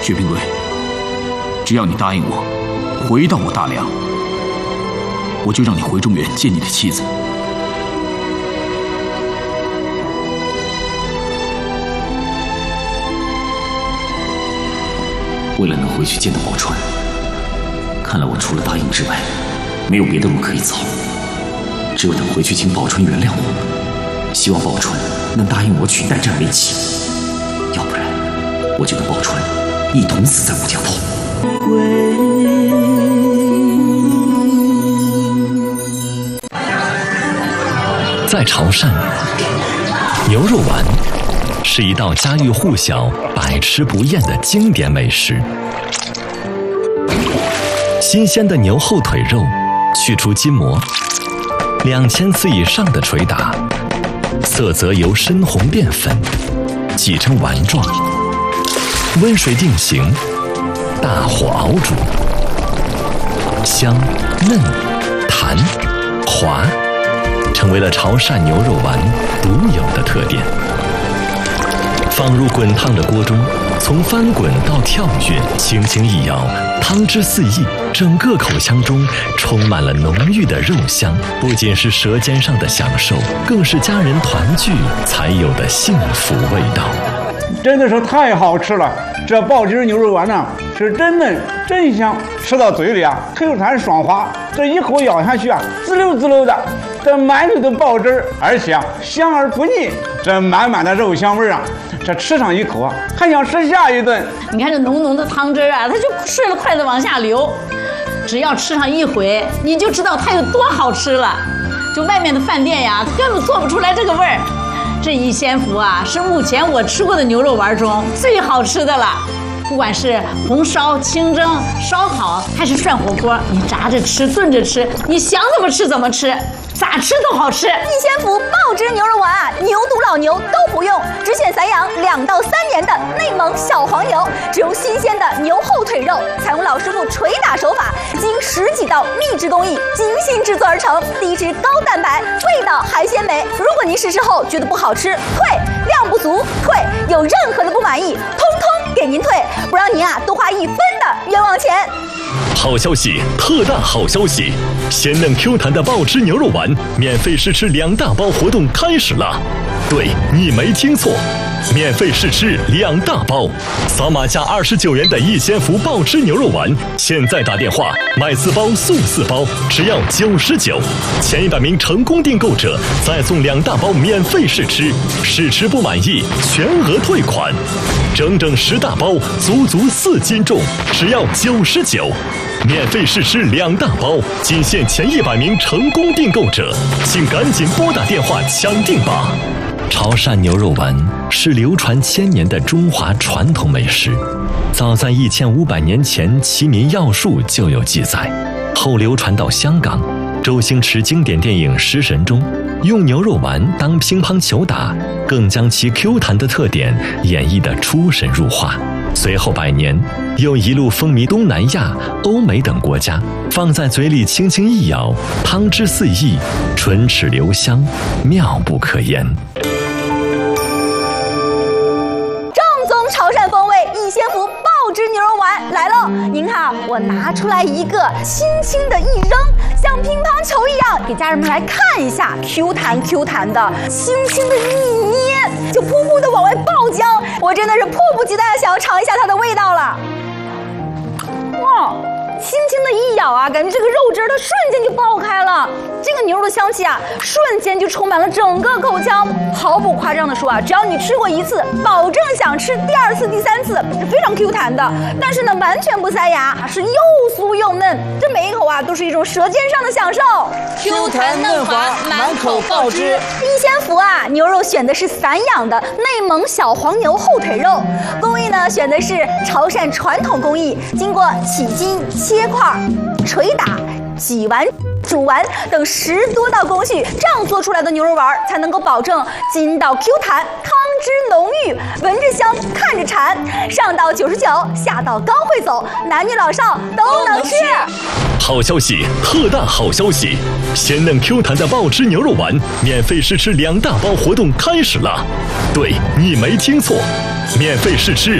薛平贵，只要你答应我，回到我大梁，我就让你回中原见你的妻子。 为了能回去见到宝钏，看来我除了答应之外，没有别的路可以走，只有等回去请宝钏原谅我，希望宝钏能答应我取代战为妻，要不然我就跟宝钏一同死在乌江头。 在潮汕，牛肉丸是一道家喻户晓、百吃不厌的经典美食。新鲜的牛后腿肉，去除筋膜，2000次以上的捶打，色泽由深红变粉，挤成丸状，温水定型，大火熬煮，香、嫩、弹、滑，成为了潮汕牛肉丸独有的特点。放入滚烫的锅中，从翻滚到跳跃，轻轻一咬，汤汁四溢，整个口腔中充满了浓郁的肉香。不仅是舌尖上的享受，更是家人团聚才有的幸福味道。 真的是太好吃了！这爆汁牛肉丸呢，是真嫩真香，吃到嘴里啊，Q弹爽滑，这一口咬下去啊，滋溜滋溜的，这满嘴的爆汁，而且啊香而不腻，这满满的肉香味啊，这吃上一口啊，还想吃下一顿。 你看这浓浓的汤汁啊，它就顺着筷子往下流，只要吃上一回，你就知道它有多好吃了。就外面的饭店呀，根本做不出来这个味儿。这一仙福啊，是目前我吃过的牛肉丸中最好吃的了。不管是红烧、清蒸、烧烤，还是涮火锅，你炸着吃、炖着吃，你想怎么吃怎么吃，咋吃都好吃。 一仙福爆汁牛肉丸啊，牛犊老牛都不用，只选散养2到3年的内蒙小黄牛，只用新鲜的牛后腿肉，采用老师傅捶打手法，经10几道秘制工艺精心制作而成，低脂高蛋白，味道还鲜美。如果您试吃后觉得不好吃，退；量不足，退；有任何的不满意，通通给您退，不让您啊多花1分的冤枉钱。 好消息，特大好消息！鲜嫩 Q 弹的爆汁牛肉丸免费试吃2大包活动开始了。对，你没听错，免费试吃2大包，扫码价29元的一仙福爆汁牛肉丸，现在打电话买4包送4包，只要99，前100名成功订购者再送2大包免费试吃，试吃不满意全额退款，整整10大包，足足4斤重，只要99。免费试吃2大包，仅限前100名成功订购者，请赶紧拨打电话抢订吧！潮汕牛肉丸是流传1000年的中华传统美食，早在1500年前《齐民要术》就有记载，后流传到香港。周星驰经典电影《食神》中，用牛肉丸当乒乓球打，更将其 Q 弹的特点演绎得出神入化。随后100年，又一路风靡东南亚、欧美等国家，放在嘴里轻轻一咬，汤汁四溢，唇齿留香，妙不可言。 正宗潮汕风味一仙福爆汁牛肉丸来喽！您看，我拿出来一个，轻轻的一扔，像乒乓球一样，给家人们来看一下 ，Q 弹 Q 弹的，轻轻的一捏，就噗噗的往外爆浆，我真的是迫不及待的想要尝一下它的味道了。哇！轻轻的一咬啊，感觉这个肉汁它瞬间就爆开了，这个牛肉的香气啊，瞬间就充满了整个口腔。毫不夸张的说啊，只要你吃过1次，保证想吃第2次、第3次，是非常 Q 弹的。但是呢，完全不塞牙，是又酥又嫩，这每一口啊都是一种舌尖上的享受。 Q 弹嫩滑，满口爆汁。 一仙福啊，牛肉选的是散养的内蒙小黄牛后腿肉，工艺呢选的是潮汕传统工艺，经过起筋、切块、捶打、挤完、煮完等10多道工序，这样做出来的牛肉丸才能够保证筋道 Q 弹，汤汁浓郁，闻着香，看着馋。上到99，下到高会走，男女老少都能吃。 好消息，特大好消息！鲜嫩 Q 弹的爆汁牛肉丸免费试吃2大包活动开始了。对，你没听错，免费试吃